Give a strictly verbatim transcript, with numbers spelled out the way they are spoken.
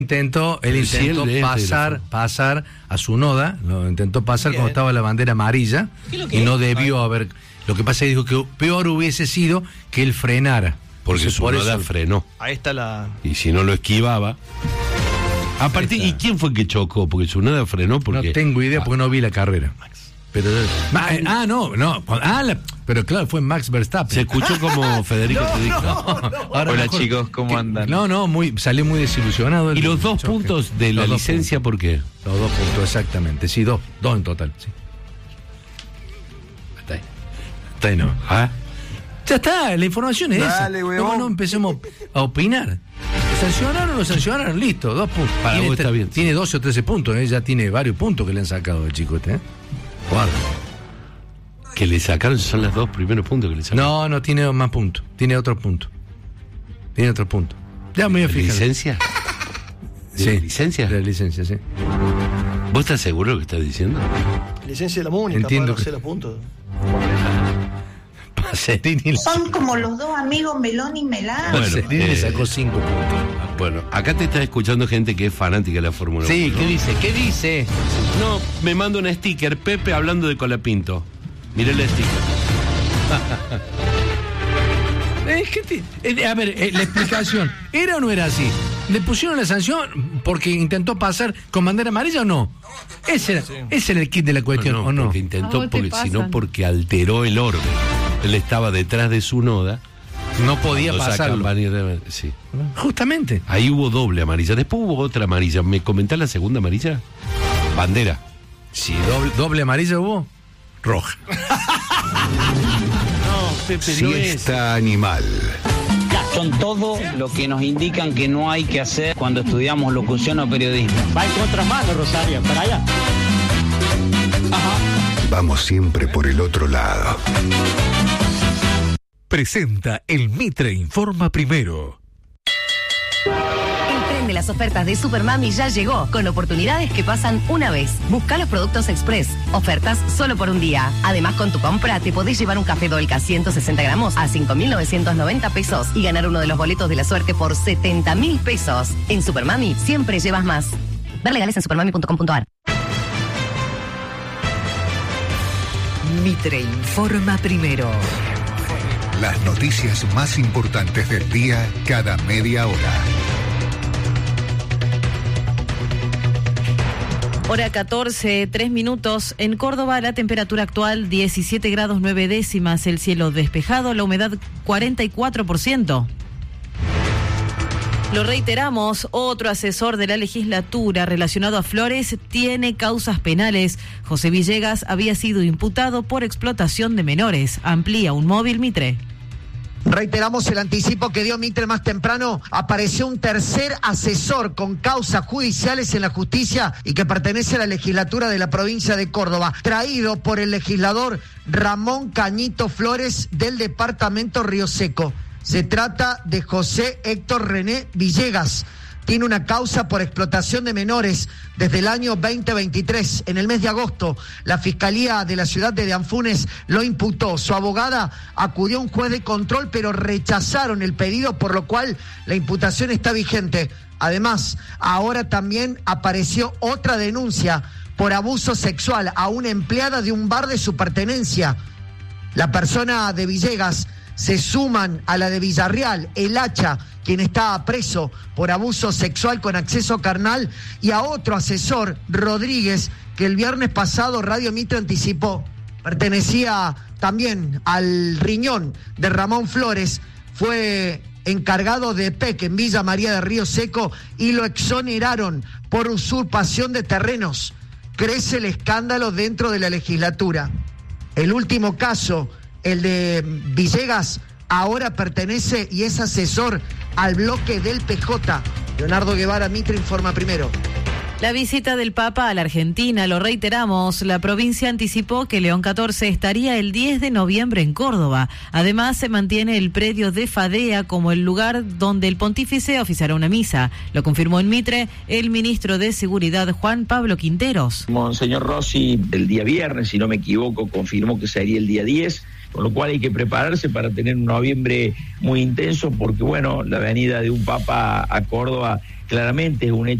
Intentó, él intentó sí, él pasar, la... pasar a su noda, lo intentó pasar Bien. cuando estaba la bandera amarilla y no debió Ay. haber. Lo que pasa es que dijo que peor hubiese sido que él frenara. Porque su por noda eso frenó. Ahí está la. Y si no lo esquivaba. Aparte, ¿y quién fue que chocó? Porque su noda frenó porque. No tengo idea porque no vi la carrera. Pero, ah, ah, no, no. Ah, la, pero claro, fue Max Verstappen. Se escuchó como Federico no, te dijo. No, no, no. Hola mejor, chicos, ¿cómo que, andan? No, no, muy, salió muy desilusionado. ¿Y los dos choque. puntos de la Los licencia por qué? Los dos puntos, exactamente. Sí, dos, dos en total. Sí. Hasta ahí. Hasta ahí no. ¿Ah? Ya está, la información es Dale, esa. huevón. No, no empecemos a opinar. ¿Lo sancionaron o no sancionaron? Listo, dos puntos. Para tiene, vos está bien. Tiene doce o trece puntos, ¿eh? Ya tiene varios puntos que le han sacado el chico este. ¿eh? Guarda. Que le sacaron, son los dos primeros puntos que le sacaron. No, no tiene más puntos. Tiene otro punto. Tiene otro punto. Ya me voy a ¿De fijar. licencia? ¿De Sí. licencia? De licencia, sí. ¿Vos estás seguro de lo que estás diciendo? Licencia de la múnica, Entiendo para que- hacer los puntos. Pacerini, Son como los dos amigos Melón y Melán. Bueno, Pacerini eh, le sacó cinco puntos. Bueno, acá te está escuchando gente que es fanática de la Fórmula uno. Sí, ¿no? ¿qué dice? ¿Qué dice? No, me manda un sticker, Pepe hablando de Colapinto. Mirá el sticker. Eh, ¿qué te- eh, a ver, eh, la explicación. ¿Era o no era así? ¿Le pusieron la sanción porque intentó pasar con bandera amarilla o no? Ese era, ese era el kit de la cuestión, no, ¿o no? porque ¿A intentó, vos te porque, pasan? sino porque alteró el orden. Él estaba detrás de su noda. No podía Cuando sacan pasarlo. bandera- sí. Justamente. Ahí hubo doble amarilla. Después hubo otra amarilla. ¿Me comentás la segunda amarilla? Bandera. Si doble, doble amarilla hubo, roja. No, Pepe, Siesta animal. Son todo lo que nos indican que no hay que hacer cuando estudiamos locución o periodismo. Va en contramano, Rosario, para allá. Vamos siempre por el otro lado. Presenta el Mitre Informa Primero. El tren de las ofertas de Supermami ya llegó, con oportunidades que pasan una vez. Busca los productos Express, ofertas solo por un día. Además, con tu compra te podés llevar un café Dolca ciento sesenta gramos a cinco mil novecientos noventa pesos y ganar uno de los boletos de la suerte por setenta mil pesos. En Supermami siempre llevas más. Ver legales en supermami punto com punto a r. Mitre Informa Primero. Las noticias más importantes del día cada media hora. Hora catorce, tres minutos. En Córdoba, la temperatura actual diecisiete grados nueve décimas, el cielo despejado, la humedad cuarenta y cuatro por ciento. Lo reiteramos, otro asesor de la legislatura relacionado a Flores tiene causas penales. José Villegas había sido imputado por explotación de menores. Amplía un móvil Mitre. Reiteramos el anticipo que dio Mitre más temprano. Apareció un tercer asesor con causas judiciales en la justicia y que pertenece a la legislatura de la provincia de Córdoba, traído por el legislador Ramón Cañito Flores del departamento Río Seco. Se trata de José Héctor René Villegas. Tiene una causa por explotación de menores desde el año veinte veintitrés. En el mes de agosto, la Fiscalía de la ciudad de Deanfunes lo imputó. Su abogada acudió a un juez de control, pero rechazaron el pedido, por lo cual la imputación está vigente. Además, ahora también apareció otra denuncia por abuso sexual a una empleada de un bar de su pertenencia. La persona de Villegas se suman a la de Villarreal, el Hacha, quien está preso por abuso sexual con acceso carnal, y a otro asesor, Rodríguez, que el viernes pasado Radio Mitre anticipó, pertenecía también al riñón de Ramón Flores, fue encargado de P E C en Villa María de Río Seco y lo exoneraron por usurpación de terrenos. Crece el escándalo dentro de la legislatura. El último caso, el de Villegas, ahora pertenece y es asesor al bloque del P J. Leonardo Guevara, Mitre Informa Primero. La visita del Papa a la Argentina, lo reiteramos, la provincia anticipó que León catorce estaría el diez de noviembre en Córdoba. Además, se mantiene el predio de Fadea como el lugar donde el pontífice oficiará una misa. Lo confirmó en Mitre el ministro de Seguridad, Juan Pablo Quinteros. Monseñor Rossi, el día viernes, si no me equivoco, confirmó que sería el día diez, con lo cual hay que prepararse para tener un noviembre muy intenso, porque bueno, la venida de un Papa a Córdoba claramente es un hecho